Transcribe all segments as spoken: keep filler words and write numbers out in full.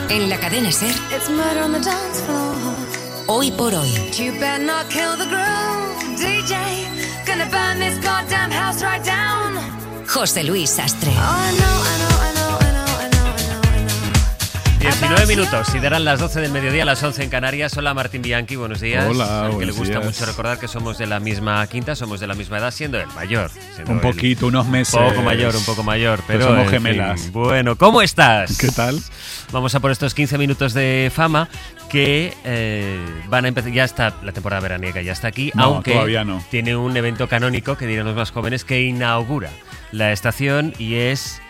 En la cadena SER, Hoy por Hoy. José Luis Sastre. diecinueve minutos y darán las doce del mediodía, las once en Canarias. Hola Martín Bianchi, buenos días. Hola, al que buenos le gusta días. mucho recordar que somos de la misma quinta, somos de la misma edad, siendo el mayor. Siendo Un el poquito, unos meses. poco mayor, un poco mayor, pero, Pero somos en fin. gemelas. Bueno, ¿cómo estás? ¿Qué tal? Vamos a por estos quince minutos de fama que eh, van a empezar. Ya está la temporada veraniega, ya está aquí, No, aunque todavía no. tiene un evento canónico, que dirán los más jóvenes, que inaugura la estación y es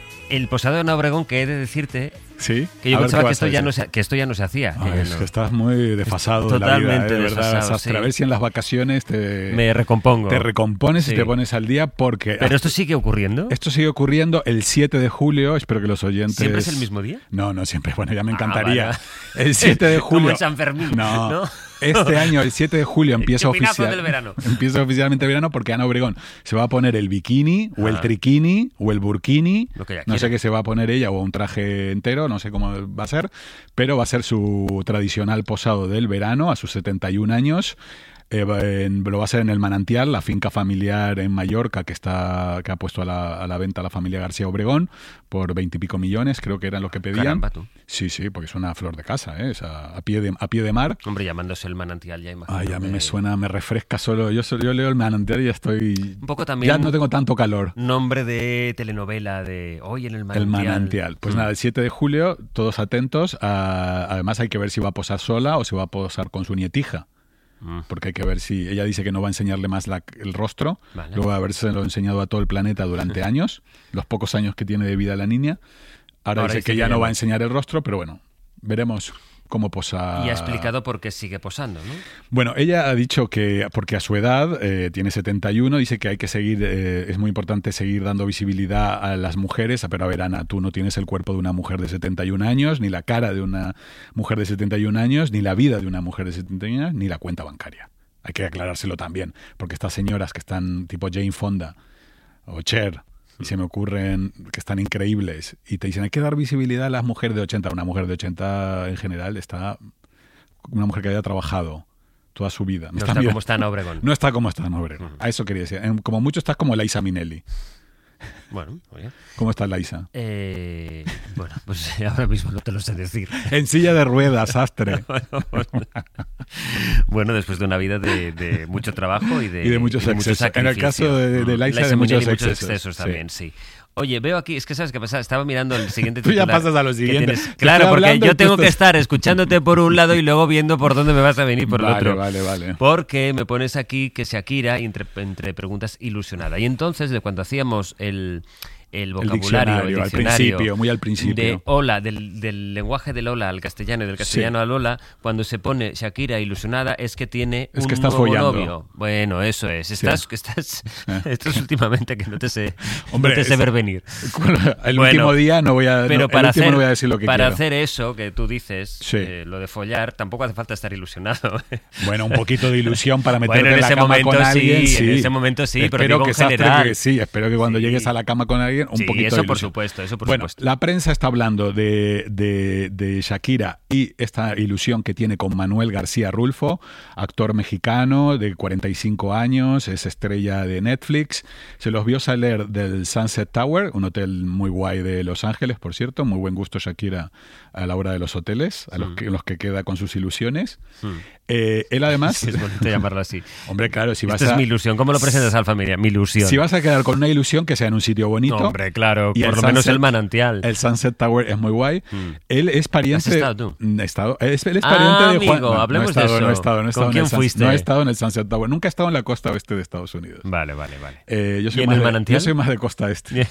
el Posado de Ana Obregón, que he de decirte Sí. que yo A ver pensaba qué que vas esto, a ya decir. no se, que esto ya no se hacía. Ay, que es no. que estás muy desfasado de la vida, Totalmente ¿eh? De verdad, desfasado, Sastre. sí. A ver si en las vacaciones te, Me recompongo. te recompones Sí. y te pones al día porque... Pero esto sigue ocurriendo. Esto sigue ocurriendo el siete de julio, espero que los oyentes... ¿Siempre es el mismo día? No, no siempre, bueno, ya me Ah, encantaría. vale. El siete de julio... Como en San Fermín, No, ¿no? este año, el siete de julio, empieza, chupinazo oficial, del verano. empieza oficialmente el verano porque Ana Obregón se va a poner el bikini, o el Ah. triquini, o el burkini, Lo que ella no sé quiera. qué se va a poner ella, o un traje entero, no sé cómo va a ser, pero va a ser su tradicional posado del verano a sus setenta y un años. Eh, va en- lo va a hacer en el Manantial, la finca familiar en Mallorca que está que ha puesto a la, a la venta la familia García Obregón por veintipico millones, creo que eran lo que pedían. Caramba, tú. Sí, sí, porque es una flor de casa, ¿eh? Es a, a pie de, a pie de mar. Hombre, llamándose el Manantial, ya imagino. Ay, a mí que- me suena, me refresca solo. Yo, so- yo leo el Manantial y ya estoy... Un poco también. Ya no tengo tanto calor. Nombre de telenovela de hoy en el Manantial. El Manantial. Pues Mm. nada, el siete de julio, todos atentos. A- además hay que ver si va a posar sola o si va a posar con su nietija. Mm. Porque hay que ver si... Ella dice que no va a enseñarle más la- el rostro. Vale. Luego de habérselo enseñado a todo el planeta durante años. Los pocos años que tiene de vida la niña. Ahora, Ahora dice dice que que ya ya no no. va a enseñar el rostro, pero bueno, veremos cómo posa... Y ha explicado por qué sigue posando, ¿no? Bueno, ella ha dicho que, porque a su edad, eh, tiene setenta y uno, dice que hay que seguir, eh, es muy importante seguir dando visibilidad a las mujeres, pero a ver, Ana, tú no tienes el cuerpo de una mujer de setenta y un años, ni la cara de una mujer de setenta y un años, ni la vida de una mujer de setenta y un años, ni la cuenta bancaria. Hay que aclarárselo también, porque estas señoras que están tipo Jane Fonda o Cher, y se me ocurren que están increíbles, y te dicen hay que dar visibilidad a las mujeres de ochenta. Una mujer de ochenta en general está... Una mujer que haya trabajado toda su vida. Me No está está mirando- como está Ana Obregón. No está como está Ana Obregón. A eso quería decir. En- Como mucho estás como Laisa Minnelli. Bueno, oye. ¿Cómo está Laisa? Eh, bueno, pues ahora mismo no te lo sé decir. En silla de ruedas, Sastre. Bueno, después de una vida de, de mucho trabajo y de, Y de muchos excesos. En el sacrificio. caso de- de Mm. Laisa, de Minnelli, muchos muchos excesos, excesos sí. también, sí. Oye, veo aquí, es que sabes qué pasa, estaba mirando el siguiente Tú ya titular pasas a lo que siguiente. tienes. Te Claro, estoy porque hablando yo y tú tengo que estás- estar escuchándote por un lado y luego viendo por dónde me vas a venir por el Vale, otro. vale, vale. Porque me pones aquí que Shakira, entre, entre preguntas, ilusionada. Y entonces, de cuando hacíamos el, el vocabulario, el diccionario, al diccionario principio, muy al principio. de hola, del, del lenguaje del hola al castellano y del castellano Sí. al hola, cuando se pone Shakira ilusionada es que tiene Es un que estás nuevo follando. novio. Bueno, eso es. Estás, que estás, Eh. esto es últimamente que no te sé, Hombre, no te sé es- ver venir. El Bueno, último día no voy a, Pero no, el para, último hacer, no voy a decir lo que para quiero. hacer eso que tú dices, Sí. eh, lo de follar, tampoco hace falta estar ilusionado. Bueno, un poquito de ilusión para meterte Bueno, en en la ese cama momento con sí, alguien. en Sí, ese momento sí, pero espero digo que en Sastre, general. que sí, espero que cuando Sí. llegues a la cama con alguien, un Sí, poquito eso de por ilusión. supuesto, eso por bueno, supuesto. la prensa está hablando de, de, de Shakira y esta ilusión que tiene con Manuel García Rulfo, actor mexicano de cuarenta y cinco años, es estrella de Netflix. Se los vio salir del Sunset Tower, un hotel muy guay de Los Ángeles, por cierto. Muy buen gusto Shakira a la hora de los hoteles, a los que, en los que queda con sus ilusiones. Mm. Eh, él además... Sí, es bonito llamarlo así. Hombre, claro, si vas Esto a... es mi ilusión. ¿Cómo lo presentas a la familia? Mi ilusión. Si vas a quedar con una ilusión, que sea en un sitio bonito. No, hombre, claro, Y por el lo menos Sunset- el Manantial. El Sunset Tower es muy guay. Mm. Él es pariente... ¿Has estado tú? Mm, he estado. Es, él es Ah, pariente de Juan... amigo, no, hablemos no he estado, de eso. No he estado, no he estado ¿Con en el quién Sun- fuiste? No he estado en el Sunset Tower. Nunca he estado en la costa oeste de Estados Unidos. Vale, vale, vale. Eh, yo, soy ¿Y en más el de, Manantial? yo soy más de costa este.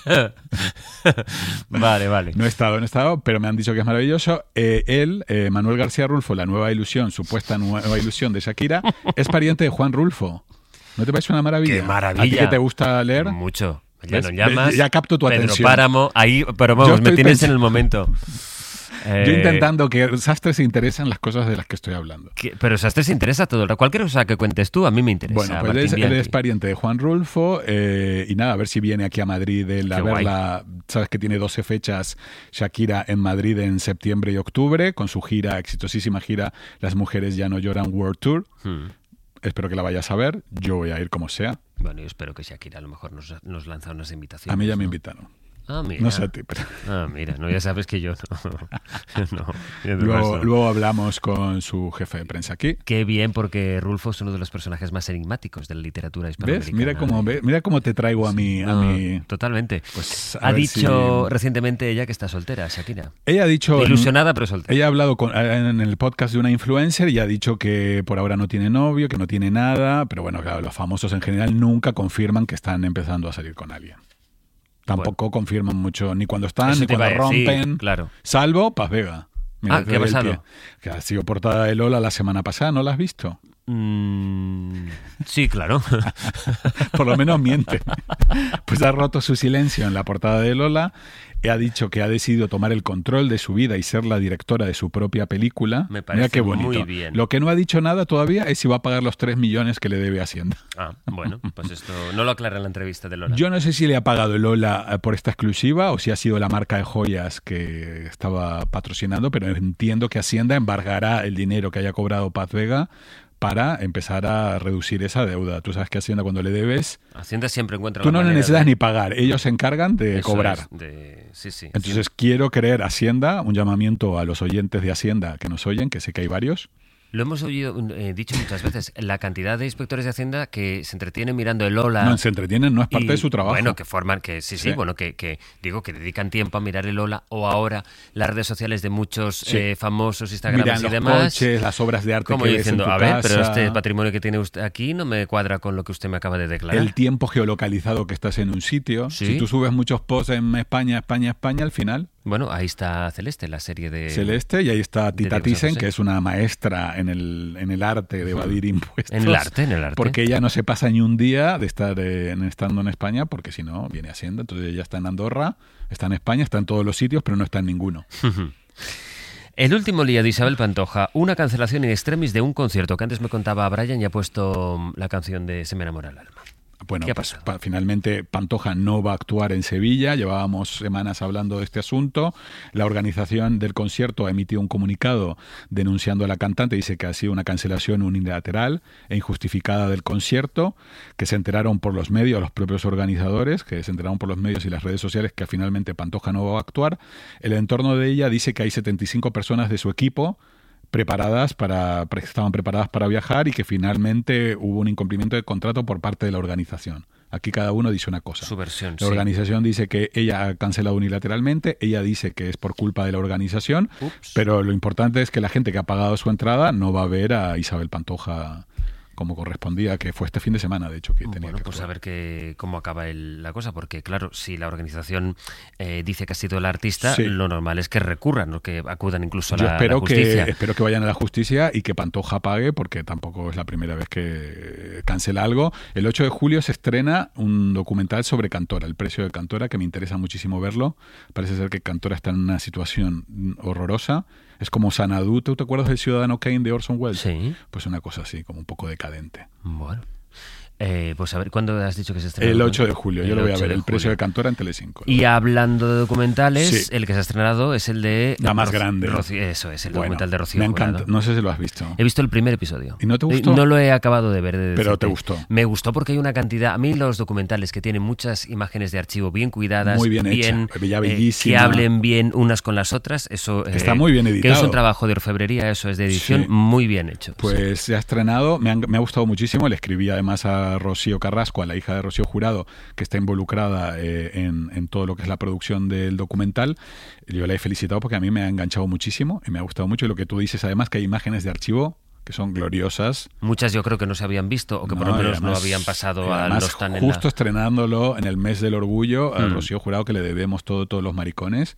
Vale, vale. No he estado, no he estado, pero me han dicho que es maravilloso. Eh, él, eh, Manuel García Rulfo, la nueva ilusión, supuesta nueva ilusión de Shakira, es pariente de Juan Rulfo. ¿No te parece una maravilla? ¡Qué maravilla! ¿A ti que te gusta leer? Mucho. Ya ¿Ves? no llamas. Ya capto tu Pedro atención. Páramo, ahí, pero Yo vamos, me estoy tienes pens- en el momento. Eh, Yo intentando que Sastre se interese en las cosas de las que estoy hablando. que- pero Sastre se interesa todo. el rato. Cualquier cosa que cuentes tú, a mí me interesa. Bueno, pues él Martín es, él Bianchi. es pariente de Juan Rulfo eh, y nada, a ver si viene aquí a Madrid él a Qué guay. verla. Sabes que tiene doce fechas Shakira en Madrid en septiembre y octubre con su gira, exitosísima gira Las Mujeres Ya No Lloran World Tour. Hmm. Espero que la vayas a ver. Yo voy a ir como sea. Bueno, yo espero que Shakira a lo mejor nos, nos lanza unas invitaciones. A mí ya me ¿no? invitaron. Ah, mira. No sé a ti, pero... Ah, mira, no, ya sabes que yo no. no, yo de Luego, paso. luego hablamos con su jefe de prensa aquí. Qué bien, porque Rulfo es uno de los personajes más enigmáticos de la literatura ¿Ves? hispanoamericana. Mira cómo, ve- mira cómo te traigo a mí. A No, mí. totalmente. Pues, a ha ver dicho si- recientemente ella que está soltera, Shakira. Ella ha dicho... Ilusionada, pero soltera. Ella ha hablado con- en el podcast de una influencer y ha dicho que por ahora no tiene novio, que no tiene nada, pero bueno, claro, los famosos en general nunca confirman que están empezando a salir con alguien. Tampoco Bueno. confirman mucho ni cuando están Eso ni te iba cuando a decir, rompen. claro. Salvo Paz Vega. Ah, te ¿qué ha doy el pasado? pie. Que ha sido portada de Lola la semana pasada, ¿no la has visto? Mm, sí, claro. Por lo menos miente. Pues ha roto su silencio en la portada de Lola. Ha dicho que ha decidido tomar el control de su vida y ser la directora de su propia película. Me Mira parece qué bonito. muy bien. Lo que no ha dicho nada todavía es si va a pagar los tres millones que le debe Hacienda. Ah, bueno, pues esto no lo aclara en la entrevista de Lola. Yo no sé si le ha pagado Lola eh, por esta exclusiva o si ha sido la marca de joyas que estaba patrocinando, pero entiendo que Hacienda embargará el dinero que haya cobrado Paz Vega para empezar a reducir esa deuda. Tú sabes que Hacienda cuando le debes, Hacienda siempre encuentra tú la no manera necesitas de- ni pagar, ellos se encargan de Eso cobrar. es, de- Sí, sí. Entonces quiero creer Hacienda, un llamamiento a los oyentes de Hacienda que nos oyen, que sé que hay varios. Lo hemos oído, eh, dicho muchas veces, la cantidad de inspectores de Hacienda que se entretienen mirando el Ola. No se entretienen, no es parte y, de su trabajo. Bueno, que forman, que sí, sí, Sí. bueno, que, que digo que dedican tiempo a mirar el Ola o ahora las redes sociales de muchos Sí. eh, famosos Instagrams Miran y los demás. coches, las obras de arte Como que ves diciendo, en tu a ver, casa, pero este patrimonio que tiene usted aquí no me cuadra con lo que usted me acaba de declarar. el tiempo geolocalizado que estás en un sitio. Sí. Si tú subes muchos posts en España, España, España, al final Bueno, ahí está Celeste, la serie de... Celeste, y ahí está Tita de Diego Thyssen, José. que es una maestra en el, en el arte de evadir impuestos. En el arte, en el arte. Porque ella no se pasa ni un día de estar eh, en- estando en España, porque si no, viene Hacienda. Entonces ella está en Andorra, está en España, está en todos los sitios, pero no está en ninguno. El último día de Isabel Pantoja, una cancelación in extremis de un concierto que antes me contaba Brian y ha puesto mm, la canción de Se me enamora el alma. Bueno, ¿Qué ha pues pasado? pa- finalmente Pantoja no va a actuar en Sevilla. Llevábamos semanas hablando de este asunto. La organización del concierto ha emitido un comunicado denunciando a la cantante. Dice que ha sido una cancelación unilateral e injustificada del concierto, que se enteraron por los medios, los propios organizadores, que se enteraron por los medios y las redes sociales que finalmente Pantoja no va a actuar. El entorno de ella dice que hay setenta y cinco personas de su equipo preparadas para pre- estaban preparadas para viajar y que finalmente hubo un incumplimiento de contrato por parte de la organización. Aquí cada uno dice una cosa. Su versión, La sí. organización dice que ella ha cancelado unilateralmente, ella dice que es por culpa de la organización, Ups. pero lo importante es que la gente que ha pagado su entrada no va a ver a Isabel Pantoja como correspondía, que fue este fin de semana, de hecho, que tenía Bueno, que pues a actuar. ver que, cómo acaba el- la cosa, porque claro, si la organización eh, dice que ha sido el artista, Sí. lo normal es que recurran, ¿no? Que acudan incluso a Yo la, espero la justicia. que espero que vayan a la justicia y que Pantoja pague, porque tampoco es la primera vez que cancela algo. El ocho de julio se estrena un documental sobre Cantora, el precio de Cantora, que me interesa muchísimo verlo. Parece ser que Cantora está en una situación horrorosa. Es como Sanadú, ¿tú te acuerdas del Ciudadano Kane de Orson Welles? Sí. Pues una cosa así, como un poco decadente. Bueno. Eh, pues a ver, ¿cuándo has dicho que se estrena? El ocho de julio, yo El lo voy a ocho ver, de El precio julio. de Cantora en Telecinco. Y hablando de documentales, Sí. el que se ha estrenado es el de... La más Rocío- grande. Rocío- eso es, el Bueno, documental de Rocío me Jurado. encanta. No sé si lo has visto. He visto el primer episodio. ¿Y no te Eh, gustó? No lo he acabado de ver. de Pero decirte. te gustó. Me gustó porque hay una cantidad... A mí los documentales que tienen muchas imágenes de archivo bien cuidadas, Muy bien hecha, ya eh, bellísima. que hablen bien unas con las otras, eso... eh, Está muy bien Que es editado. un trabajo de orfebrería, eso es de edición, Sí. muy bien hecho. Pues se ha estrenado, me, han- me ha gustado muchísimo. Le escribí además a Rocío Carrasco, a la hija de Rocío Jurado, que está involucrada eh, en, en todo lo que es la producción del documental. Yo la he felicitado porque a mí me ha enganchado muchísimo y me ha gustado mucho. Y lo que tú dices, además, que hay imágenes de archivo que son gloriosas. Muchas yo creo que no se habían visto o que por No, lo y menos no además- habían pasado y a además, los tan en justo la... estrenándolo en el mes del orgullo, a Mm. Rocío Jurado, que le debemos todo, todos los maricones,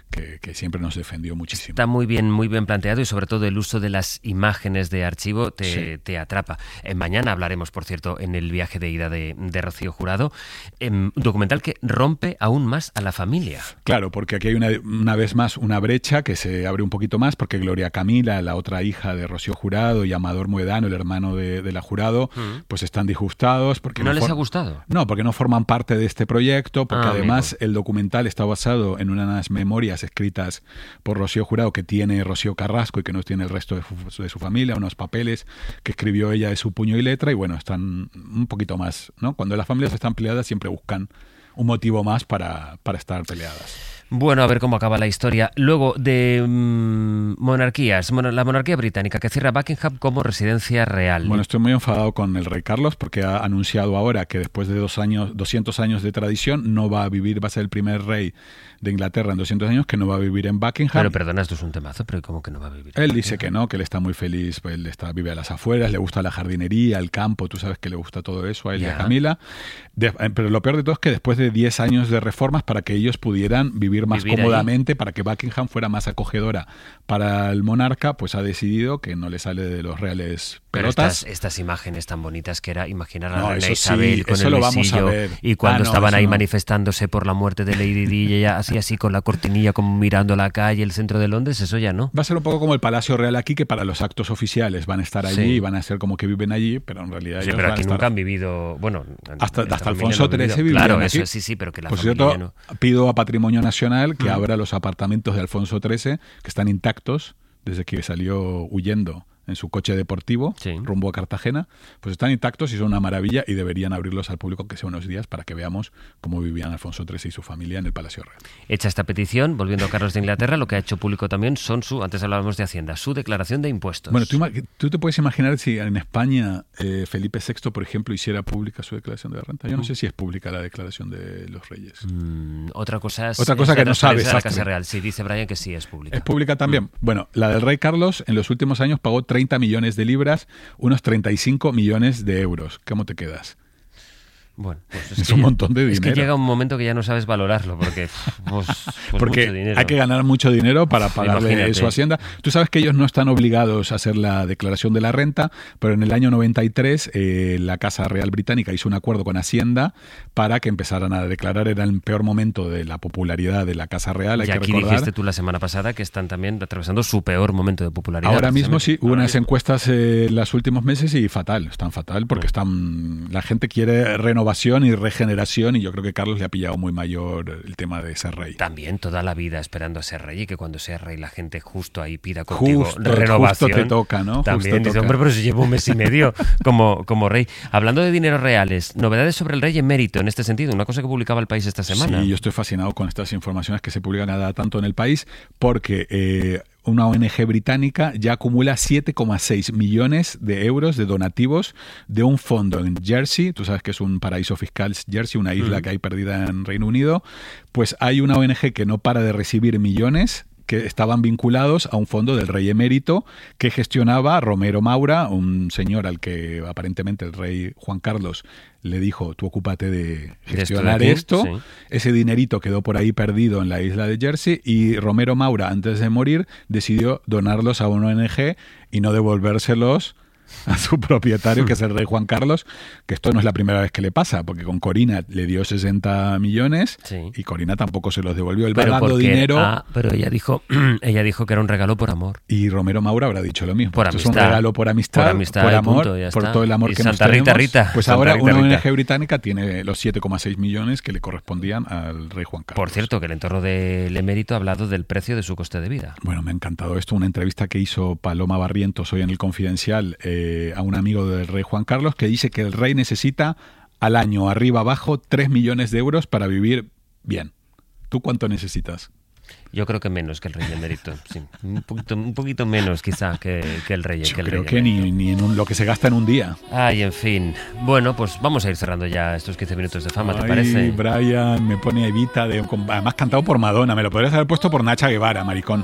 que, que siempre nos defendió muchísimo. Está muy bien, muy bien planteado y sobre todo el uso de las imágenes de archivo te, sí. te atrapa. Eh, mañana hablaremos, por cierto, en el viaje de ida de, de Rocío Jurado, eh, documental que rompe aún más a la familia. Claro, porque aquí hay una, una vez más una brecha que se abre un poquito más porque Gloria Camila, la otra hija de Rocío Jurado, y Amador Moedano, el hermano de, de la Jurado, mm. pues están disgustados. Porque ¿No, no les for- ha gustado? No, porque no forman parte de este proyecto, porque ah, además amigo. el documental está basado en unas memorias escritas por Rocío Jurado que tiene Rocío Carrasco y que no tiene el resto de su, de su familia, unos papeles que escribió ella de su puño y letra, y bueno, están un poquito más, ¿no? Cuando las familias están peleadas siempre buscan un motivo más para, para estar peleadas. Bueno, a ver cómo acaba la historia. Luego, de mmm, monarquías, la monarquía británica que cierra Buckingham como residencia real. Bueno, estoy muy enfadado con el rey Carlos porque ha anunciado ahora que después de dos años, doscientos años de tradición no va a vivir, va a ser el primer rey de Inglaterra en doscientos años que no va a vivir en Buckingham. Pero perdona, esto es un temazo, pero ¿cómo que no va a vivir? Él dice que no, que él está muy feliz, pues él está, vive a las afueras, le gusta la jardinería, el campo, tú sabes que le gusta todo eso a él ya. y a Camila. De, pero lo peor de todo es que después de diez años de reformas para que ellos pudieran vivir más vivir cómodamente, ahí. Para que Buckingham fuera más acogedora para el monarca, pues ha decidido que no le sale de los reales pelotas. Estas, estas imágenes tan bonitas que era imaginar a no, la reina eso Isabel sí, con eso el lo vamos besillo a ver. y cuando ah, no, estaban ahí no. manifestándose por la muerte de Lady Di y ella así así con la cortinilla como mirando la calle, el centro de Londres, eso ya no. Va a ser un poco como el Palacio Real aquí, que para los actos oficiales van a estar allí y sí. van a ser como que viven allí, pero en realidad sí, ellos pero van aquí a estar... nunca han vivido, bueno, hasta, hasta Alfonso trece vivían claro, aquí. eso sí, sí, pero que la Por familia cierto, no. pido a Patrimonio Nacional que mm. abra los apartamentos de Alfonso trece, que están intactos desde que salió huyendo en su coche deportivo sí. rumbo a Cartagena, pues están intactos y son una maravilla y deberían abrirlos al público que sea unos días para que veamos cómo vivían Alfonso trece y su familia en el Palacio Real. Hecha esta petición, volviendo a Carlos de Inglaterra, lo que ha hecho público también son su, antes hablábamos de Hacienda, su declaración de impuestos. Bueno, tú, tú te puedes imaginar si en España eh, Felipe sexto, por ejemplo, hiciera pública su declaración de la renta. Yo no sé si es pública la declaración de los reyes. Mm, otra cosa es, otra cosa es que no sabes. La Casa Real. Sí, dice Brian que sí es pública. ¿Es pública también? Mm. Bueno, la del rey Carlos en los últimos años pagó treinta millones de libras, unos treinta y cinco millones de euros. ¿Cómo te quedas? Bueno, pues es, es que un ya, montón de dinero. Es que llega un momento que ya no sabes valorarlo, porque pues, pues porque mucho dinero. hay que ganar mucho dinero para pagarle Imagínate. su hacienda. Tú sabes que ellos no están obligados a hacer la declaración de la renta, pero en el año noventa y tres eh, la Casa Real Británica hizo un acuerdo con Hacienda para que empezaran a declarar. Era el peor momento de la popularidad de la Casa Real. Hay y que aquí recordar. dijiste tú la semana pasada que están también atravesando su peor momento de popularidad. Ahora mismo sí, hubo unas mismo. encuestas en eh, los últimos meses y fatal, están fatal porque están la gente quiere renovación y regeneración. Generación, y yo creo que Carlos le ha pillado muy mayor el tema de ser rey. También toda la vida esperando a ser rey y que cuando sea rey la gente justo ahí pida contigo justo, renovación. Justo te toca, ¿no? También justo dice, toca. hombre, pero si llevo un mes y medio como, como rey. Hablando de dineros reales, novedades sobre el rey emérito en este sentido, una cosa que publicaba El País esta semana. Sí, yo estoy fascinado con estas informaciones que se publican cada tanto en El País porque... Eh, una O N G británica ya acumula siete coma seis millones de euros de donativos de un fondo en Jersey. Tú sabes que es un paraíso fiscal Jersey, una isla mm. que hay perdida en Reino Unido. Pues hay una O N G que no para de recibir millones que estaban vinculados a un fondo del rey emérito que gestionaba Romero Maura, un señor al que aparentemente el rey Juan Carlos le dijo, tú ocúpate de gestionar de esto. Sí. Ese dinerito quedó por ahí perdido en la isla de Jersey y Romero Maura, antes de morir, decidió donarlos a una O N G y no devolvérselos a su propietario, que es el rey Juan Carlos, que esto no es la primera vez que le pasa, porque con Corina le dio sesenta millones sí. y Corina tampoco se los devolvió. Él va dando dinero. Ah, pero ella dijo, ella dijo que era un regalo por amor. Y Romero Maura habrá dicho lo mismo. Por Esto amistad. Es un regalo por amistad, por, amistad, por amor, punto, por todo el amor y que Santa nos Rita, tenemos. Rita, pues Santa ahora Rita, una Rita. O N G británica tiene los siete coma seis millones que le correspondían al rey Juan Carlos. Por cierto, que el entorno del emérito ha hablado del precio de su coste de vida. Bueno, me ha encantado esto. Una entrevista que hizo Paloma Barrientos hoy en El Confidencial eh, a un amigo del rey Juan Carlos, que dice que el rey necesita al año, arriba abajo, tres millones de euros para vivir bien. ¿Tú cuánto necesitas? Yo creo que menos que el rey emérito. Sí. Un, poquito, un poquito menos quizá que, que el rey. Yo que el creo rey que ni, ni en un, lo que se gasta en un día. Ay, en fin. Bueno, pues vamos a ir cerrando ya estos quince minutos de fama, ¿te Ay, parece? Brian, me pone Evita, de, además cantado por Madonna. Me lo podrías haber puesto por Nacha Guevara, maricón.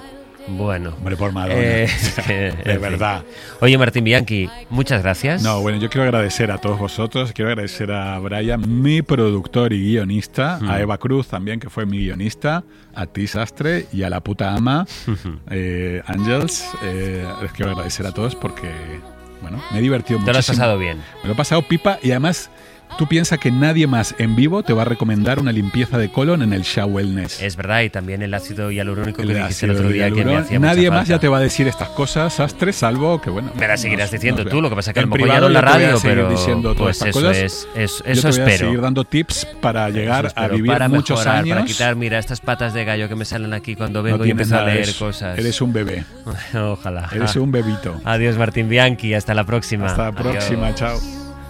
Bueno. Hombre, por Madonna. Eh, de verdad. Oye, Martín Bianchi, muchas gracias. No, bueno, yo quiero agradecer a todos vosotros, quiero agradecer a Brian, mi productor y guionista, mm. a Eva Cruz también, que fue mi guionista, a ti, Sastre, y a la puta ama, eh, Ángels. Eh, les quiero agradecer a todos porque, bueno, me he divertido mucho. Te lo has pasado bien. Me lo he pasado pipa y además... Tú piensas que nadie más en vivo te va a recomendar una limpieza de colon en el Sha Wellness. Es verdad, y también el ácido hialurónico el que dijiste el otro día que me hacía Nadie mucha más falta. ya te va a decir estas cosas, Sastre, salvo que bueno... Me las seguirás nos, diciendo nos tú, lo que pasa es que a en lo mejor ya no en la radio, pero diciendo todas pues estas eso cosas. es, es eso yo te voy espero. a seguir dando tips para llegar eso a vivir para muchos mejorar, años. Para quitar, mira, estas patas de gallo que me salen aquí cuando vengo no y empiezo a leer eres, cosas. Eres un bebé. Ojalá. Eres un bebito. Adiós, Martín Bianchi, hasta la próxima. Hasta la Adiós. próxima, chao.